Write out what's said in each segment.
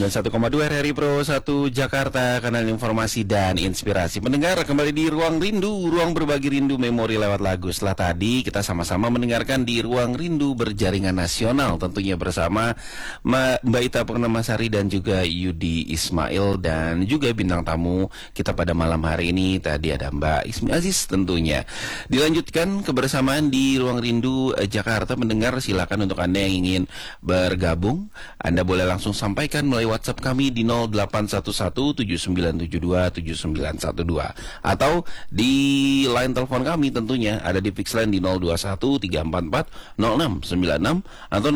91,2 RRI Pro 1 Jakarta, kanal informasi dan inspirasi. Mendengar kembali di Ruang Rindu, ruang berbagi rindu memori lewat lagu. Setelah tadi kita sama-sama mendengarkan di Ruang Rindu berjaringan nasional, tentunya bersama Mbak Ita Purnamasari dan juga Yudi Ismail, dan juga bintang tamu kita pada malam hari ini tadi ada Mbak Ismi Aziz tentunya. Dilanjutkan kebersamaan di Ruang Rindu Jakarta. Mendengar, silakan untuk Anda yang ingin bergabung, Anda boleh langsung sampaikan melalui WhatsApp kami di 081179727912 atau di line telepon kami tentunya ada di fix line di 0213440696 atau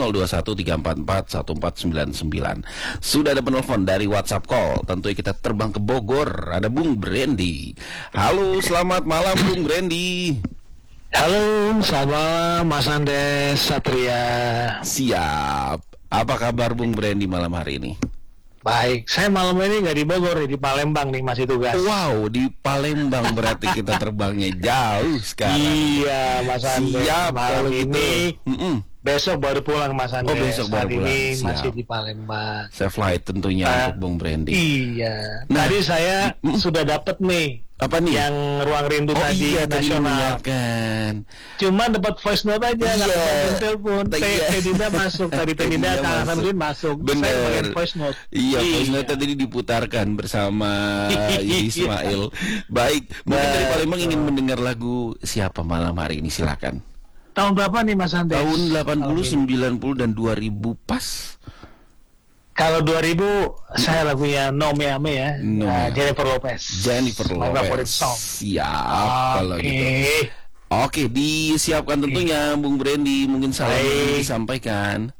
0213441499. Sudah ada penelpon dari WhatsApp call, tentunya kita terbang ke Bogor, ada Bung Brandy. Halo, selamat malam Bung Brandy. Halo, selamat malam Mas Andes Satria. Siap. Apa kabar Bung Brandy malam hari ini? Baik, saya malam ini nggak di Bogor, di Palembang nih, masih tugas. Wow, di Palembang berarti kita terbangnya jauh sekarang. Iya, Mas Andes. Siap malam kalau ini. Besok baru pulang Mas Andes. Oh, besok baru pulang. Ini Siap. masih di Palembang. Saya flight tentunya untuk Bung Brandy. Iya. Nah, tadi saya sudah dapat nih. Apa nih? Yang Ruang Rindu tadi iya, nasional. Cuma dapat voice note aja, nggak dapat telepon. Tedinda masuk tadi, Tedinda Kang Hamzin masuk. Bener. Saya pakai voice note. Iya, voice note tadi diputarkan bersama Ismail. Baik, mungkin dari Palembang ingin mendengar lagu siapa malam hari ini, silakan. Tahun berapa nih Mas Andes? Tahun 80, 90 dan 2000 pas. Kalau 2000 saya lagunya No Me Ame ya, Jennifer Lopez. Siap kalau gitu. Oke, disiapkan tentunya Bung Brandy, mungkin salam yang disampaikan.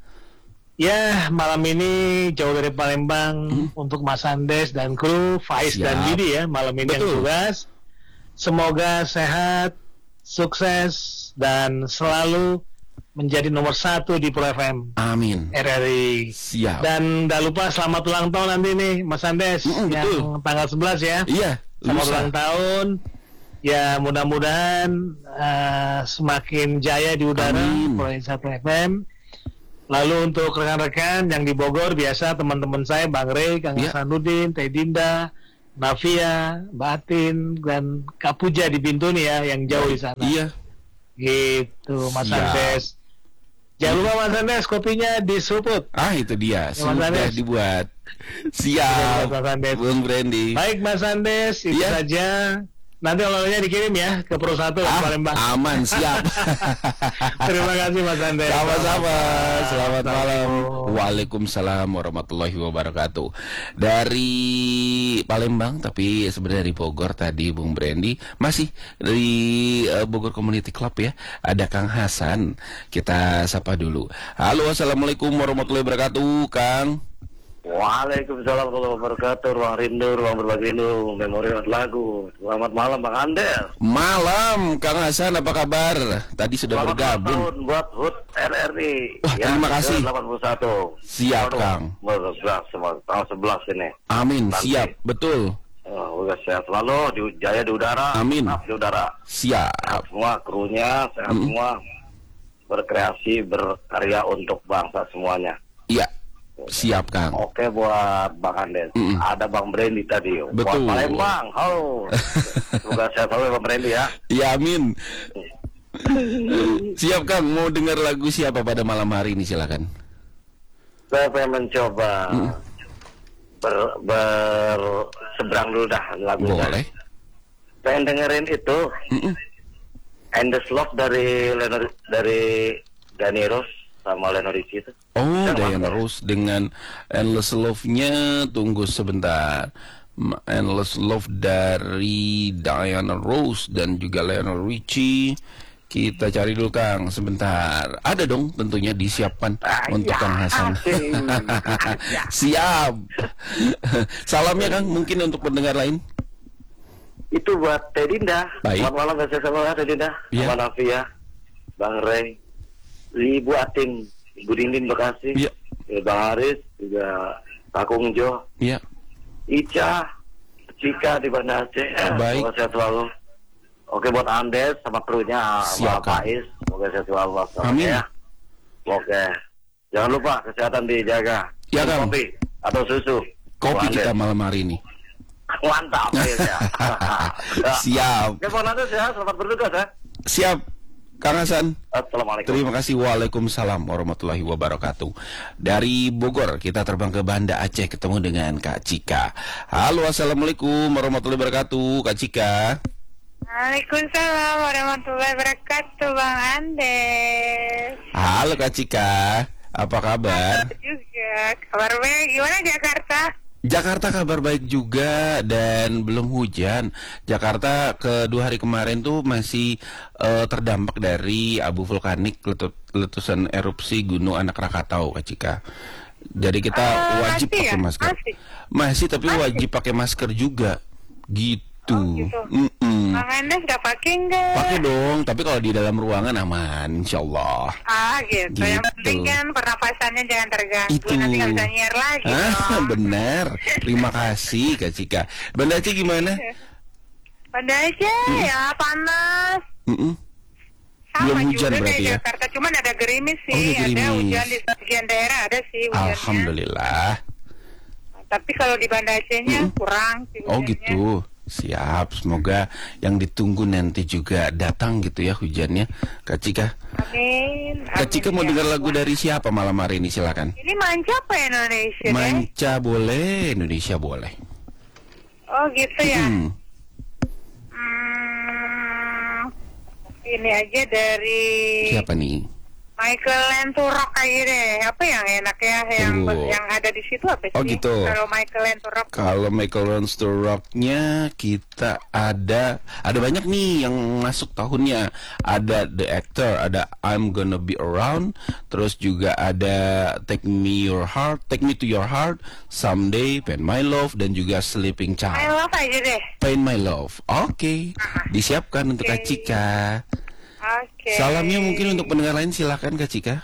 Ya, malam ini jauh dari Palembang untuk Mas Andes dan kru, Faiz dan Didi ya, malam ini yang tugas. Semoga sehat, sukses dan selalu menjadi nomor 1 di Pro FM. Amin. RRI. Siap. Dan tidak lupa selamat ulang tahun nanti nih Mas Andes yang tanggal 11 ya. Iya. Selamat ulang tahun. Ya mudah-mudahan semakin jaya di udara Pro 1 FM. Lalu untuk rekan-rekan yang di Bogor, biasa teman-teman saya Bang Rey, Kang Hasanuddin, Tedinda, Navia, Batin dan Kak Puja di Bintuni ya, yang jauh di sana. Iya. Gitu Mas Andes. Jangan lupa Mas Andes, kopinya diseruput. Itu dia, sudah dibuat. Siap, Bung Brandy. Baik Mas Andes, itu saja. Nanti oleh-olehnya dikirim ya ke Pro 1 Palembang. Aman, siap. Terima kasih Mas Andes. Sama-sama. Selamat malam. Waalaikumsalam warahmatullahi wabarakatuh. Dari Palembang, tapi sebenarnya dari Bogor tadi Bung Brandy. Masih dari Bogor Community Club ya. Ada Kang Hasan. Kita sapa dulu. Halo, assalamualaikum warahmatullahi wabarakatuh, Kang. Waalaikumsalam warahmatullahi wabarakatuh. Ruang Rindu, ruang berbagi rindu, memori lagu. Selamat malam Bang Andes. Malam Kang Hasan, apa kabar? Tadi sudah bergabung. Selamat tahun buat HUT RRI. Terima kasih. 81. Siap Kang. Tanggal 11 ini. Amin. Nanti. Siap, betul. Udah sehat selalu, jaya di udara. Amin. Di udara. Siap. Sehat semua krunya, sehat semua. Berkreasi, berkarya untuk bangsa semuanya. Iya. Siap Kang. Oke buat Bang Andes. Ada Bang Brandy tadi. Betul. Buat Palembang. Halo. Semoga sehat selalu Bang Brandy ya. Iya, amin. Siap Kang, mau dengar lagu siapa pada malam hari ini, silakan. Saya pengen mencoba seberang dulu dah lagunya. Boleh. Pengen dengerin itu Endless Love dari Danny Rose sama Lionel Richie itu. Diana Rose dengan Endless Love-nya. Tunggu sebentar. Endless Love dari Diana Rose dan juga Lionel Richie. Kita cari dulu Kang, sebentar. Ada dong tentunya disiapkan untuk Kang Hasan. Siap. Salamnya Kang, mungkin untuk pendengar lain. Itu buat Tedinda. Baik. Selamat malam bersama Tedinda. Sama Navia, Bang Rey, Ibu Ating, Ibu Dindin Bekasi, Bang Haris, juga Pak Kungjo, Ica, Cika di Banda Aceh. Semoga sehat selalu. Oke buat Andes sama krunya, sama Faiz, semoga sehat selalu. Amin. Ya. Oke. Jangan lupa kesehatan dijaga. Ya Kang. atau susu? Kopi kita malam hari ini. Mantap ya. Siap. Oke, Pak Nandes ya, selamat bertugas ya. Siap, Kang Hasan. Assalamualaikum. Terima kasih. Waalaikumsalam warahmatullahi wabarakatuh. Dari Bogor kita terbang ke Banda Aceh, ketemu dengan Kak Cika. Halo, assalamualaikum warahmatullahi wabarakatuh, Kak Cika. Waalaikumsalam warahmatullahi wabarakatuh, Bang Andes. Halo Kak Cika, apa kabar? Halo juga, kabar baik. Gimana Jakarta? Jakarta kabar baik juga dan belum hujan. Jakarta kedua hari kemarin tuh masih terdampak dari abu vulkanik letusan erupsi Gunung Anak Rakatau, Kak Cika. Jadi kita wajib pakai masker. Masih tapi wajib pakai masker juga. Gitu. Gitu. Bang Andes udah pakai nggak? Pakai dong, tapi kalau di dalam ruangan aman, insyaallah. Gitu. Yang penting kan pernapasannya jangan terganggu. Itu. Nanti nggak bisa nyiar lagi dong. Benar. Terima kasih Kak Cika. Banda Aceh gimana? Banda Aceh ya panas. Sama belum hujan juga berarti kayak ya? Jakarta, cuman ada gerimis sih. Ada Ada gerimis. hujan di sebagian daerah, ada sih hujannya. Alhamdulillah. Tapi kalau di Banda Acehnya kurang sih hujannya. Oh gitu. Siap, semoga yang ditunggu nanti juga datang gitu ya hujannya, Kak Cika. Amin. Kak Cika mau Ya dengar Allah. lagu dari siapa malam hari ini, silakan. Ini manca apa Indonesia deh? Manca boleh, Indonesia boleh. Oh gitu ya. Hmm. Ini aja dari Siapa nih? Michael Lenturok aja deh. Apa yang enak ya? Tunggu. Yang ada di situ apa sih? Oh, gitu. Kalau Michael Lenturok. Kalau Michael Learns to Rock-nya kita ada banyak nih yang masuk tahunnya. Ada The Actor, ada I'm Gonna Be Around, terus juga ada Take Me to Your Heart, Someday, Pain My Love, dan juga Sleeping I Child. love aja deh. Pain My Love. Oke. Disiapkan untuk Kak Cika. Oke. Salamnya mungkin untuk pendengar lain, silakan Kak Cika.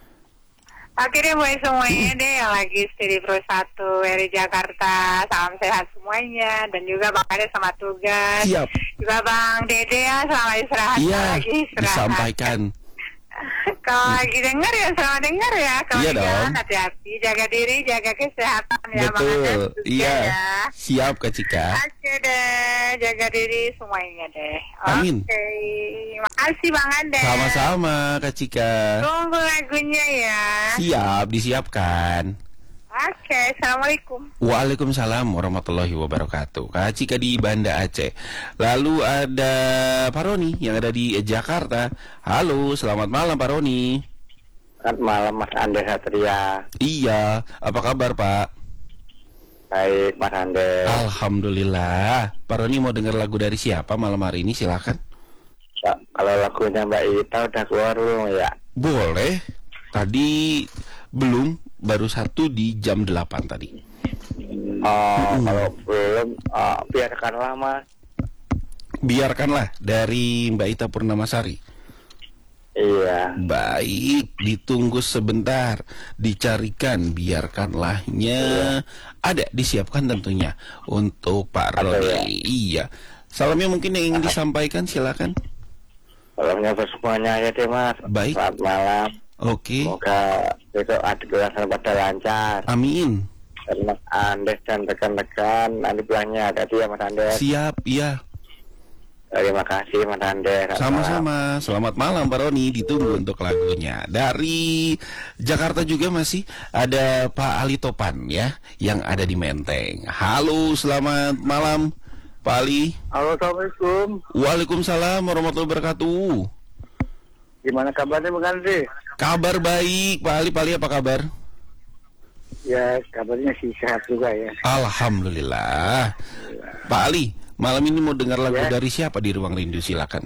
Oke deh buat semuanya deh yang lagi stay di Pro 1 dari Jakarta. Salam sehat semuanya. Dan juga Bang Ade sama tugas. Siap. Juga Bang Dede ya selamat istirahat. Iya, Lagi istirahat. disampaikan. Kalau lagi denger ya selamat denger ya. Kalau Iya di jalan dong. hati-hati, jaga diri, jaga kesehatan ya Bang Ade. Betul. Juga Iya. ya. Siap Kak Cika. Oke deh, jaga diri semuanya deh. Amin. Oke, makasih Bang Ade. Sama-sama Kak Cika. Tunggu lagunya ya. Siap, disiapkan. Oke, assalamualaikum. Waalaikumsalam warahmatullahi wabarakatuh. Kak Cika di Banda Aceh. Lalu ada Pak Roni yang ada di Jakarta. Halo, selamat malam Pak Roni. Selamat malam Mas Andes Satria. Iya, apa kabar Pak? Baik Mas Andes. Alhamdulillah. Pak Roni mau dengar lagu dari siapa malam hari ini, silakan. Kalau lagunya Mbak Ita udah keluar belum ya? Boleh. Tadi belum, baru satu di jam 8 tadi. Kalau belum, biarkanlah Mas. Biarkanlah dari Mbak Ita Purnamasari. Iya. Baik, ditunggu sebentar, dicarikan, biarkanlahnya. Ada, disiapkan tentunya untuk Pak Roni. Iya. Salamnya mungkin yang ingin disampaikan, silakan. Salamnya buat semuanya ya deh Mas. Baik. Selamat malam. Oke. Semoga besok ada kegiatan pada lancar. Amin. Dan Mas Andes dan rekan-rekan nanti pulangnya tadi ya Mas Andes. Siap, iya. Terima kasih Mas Andes. Sama-sama. Selamat malam Pak Roni, ditunggu untuk lagunya. Dari Jakarta juga masih ada Pak Ali Topan ya, yang ada di Menteng. Halo, selamat malam Pak Ali. Halo, assalamualaikum. Waalaikumsalam warahmatullahi wabarakatuh. Gimana kabarnya Bang Andri? Kabar baik Pak Ali. Pak Ali apa kabar? Ya kabarnya sih sehat juga ya. Alhamdulillah. Pak Ali, malam ini mau dengar lagu Ya. dari siapa di Ruang Rindu, silakan.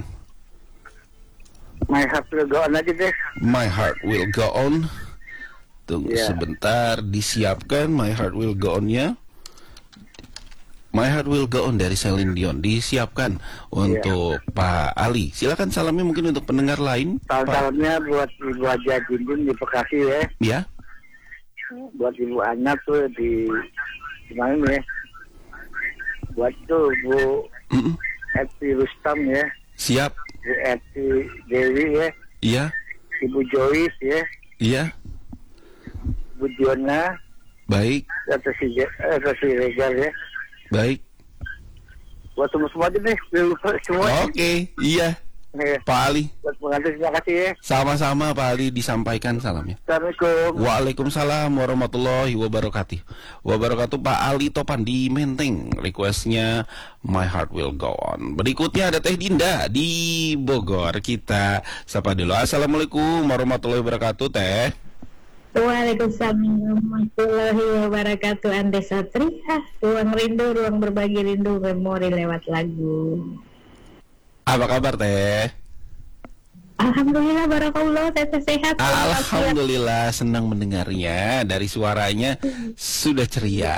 My Heart Will Go On aja deh. My Heart Will Go On. Tunggu Ya. sebentar, disiapkan My Heart Will Go On-nya. My Heart Will Go On dari Celine Dion disiapkan untuk Pak Ali. Silakan salamnya mungkin untuk pendengar lain. Pak. Salamnya buat Ibu Haja Dinding di Bekasi ya. Ya, Buat Ibu Anya tuh di mana ya? Buat tuh Bu Mm-mm. Eti Rustam ya. Siap. Bu Eti Dewi ya. Iya, Ibu Joyce ya. iya. Bu Diona. Baik. Kata si Regal ya. Baik. Buat semua aja nih, semua. Oke, iya. Pak Ali. Buat pengantin, terima kasih ya. Sama-sama Pak Ali, disampaikan salamnya. Assalamualaikum. Waalaikumsalam warahmatullahi wabarakatuh. Pak Ali Topan di Menteng, requestnya My Heart Will Go On. Berikutnya ada Teh Dinda di Bogor. Kita sapa dulu. Assalamualaikum warahmatullahi wabarakatuh, Teh. Waalaikumsalam warahmatullahi wabarakatuh. Ande Satria, ruang rindu, ruang berbagi rindu, memori lewat lagu. Apa kabar, Teh? Alhamdulillah, barakallah, Teteh sehat. Alhamdulillah, senang mendengarnya. Dari suaranya sudah ceria.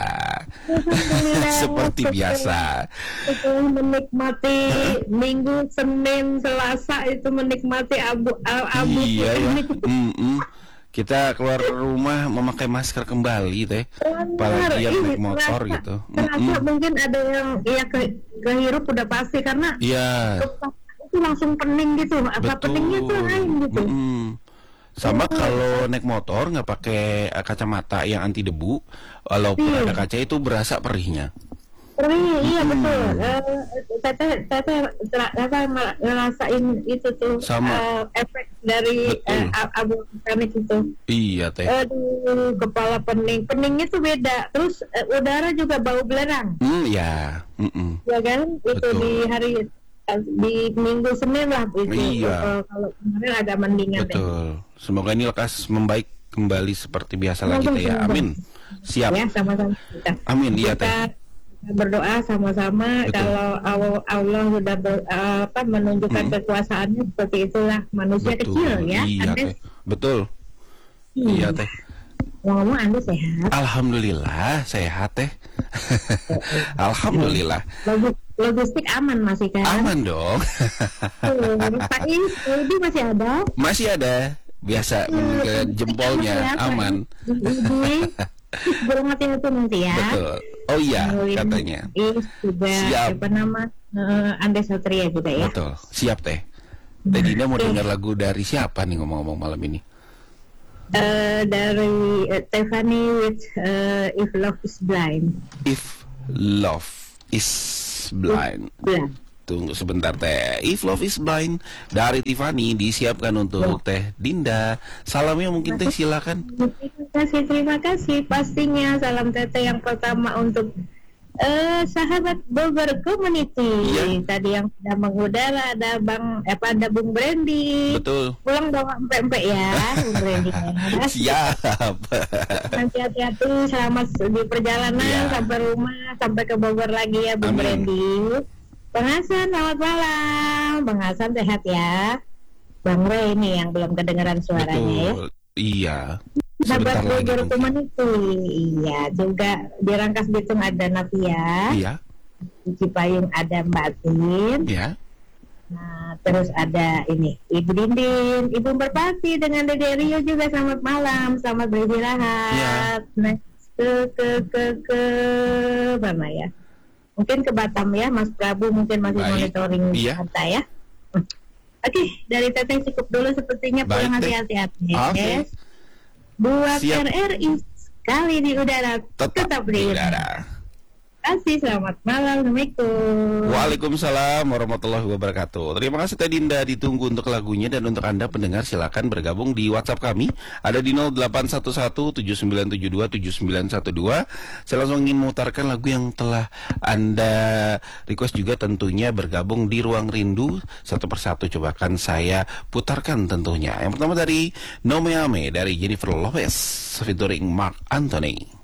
Seperti biasa. Menikmati Minggu, Senin, Selasa itu menikmati abu. Iya ya. Kita keluar rumah memakai masker kembali, Teh. Apalagi yang naik motor gitu. Terasa mungkin ada yang kehirup udah pasti karena itu langsung pening gitu. Apa peningnya tuh lain gitu. Sama kalau naik motor nggak pakai kacamata yang anti debu, walaupun ada kaca itu berasa perihnya. Iya betul. Teteh ngerasain itu tuh efek dari abu vulkanik itu. Iya, Teh. Aduh, kepala peningnya tuh beda. Terus udara juga bau belerang. Ya. Ya kan? Itu di Minggu Senin lah itu. Iya. Kalau kemarin agak mendingan. Betul. Semoga ini lekas membaik kembali seperti biasa lagi, Teh ya. Amin. Siap. Ya, sama-sama kita. Amin, iya, Teh. Berdoa sama-sama. Kalau Allah sudah menunjukkan kekuasaannya, seperti itulah manusia kecil ya. Iya, Teh. Betul. Iya, Teh. Ngomong Anda sehat? Alhamdulillah sehat, Teh. Alhamdulillah. Logistik aman masih kan? Aman dong. Pak Idi masih ada? Masih ada. Biasa menunjukkan jempolnya aman. Belum hati-hati nanti ya. Betul. Oh iya, katanya. Juga siap. Apa nama Ande Satria juga ya. Betul. Siap, Teh. Teh Dina mau dengar lagu dari siapa nih ngomong-ngomong malam ini? Dari Tiffany with If Love Is Blind. If Love Is Blind. Tunggu sebentar, Teh. If Love Is Blind dari Tiffany disiapkan untuk Teh Dinda. Salamnya mungkin Teh, silakan. Terima kasih pastinya. Salam Teteh yang pertama untuk sahabat Bogor Community. Tadi yang sudah mengudara ada ada Bung Brandy. Betul. Pulang bawa empek-empek ya, Bung Brandy. Siap. Nanti hati-hati, selamat di perjalanan sampai rumah, sampai ke Bogor lagi ya, Bung Brandy. Bang Hasan, selamat malam. Bang Hasan sehat ya. Bang Ray ini yang belum kedengaran suaranya. Betul. Iya. Sahabat Bogor Community. Iya, juga di Rangkas Bitung ada Navia. Iya. Di Cipayung ada Mbak Tin. Iya. Nah, terus ada ini Ibu Dindin, Ibu Merpati dengan Dede Rio juga selamat malam, selamat beristirahat. Next ke mana ya? Mungkin ke Batam ya, Mas Prabu mungkin masih monitoring Jakarta ya. Oke, dari Teteh cukup dulu sepertinya, pulang hati-hati. Yes. Buat RRI sekali di udara, tetap di udara. Terima kasih, selamat malam. Assalamualaikum. Waalaikumsalam warahmatullahi wabarakatuh. Terima kasih Teh Dinda, ditunggu untuk lagunya. Dan untuk Anda pendengar silakan bergabung di WhatsApp kami. Ada di 0811-7972-7912. Saya langsung ingin memutarkan lagu yang telah Anda request juga, tentunya bergabung di Ruang Rindu. Satu persatu coba akan saya putarkan tentunya. Yang pertama dari No Me Ame dari Jennifer Lopez featuring Mark Anthony.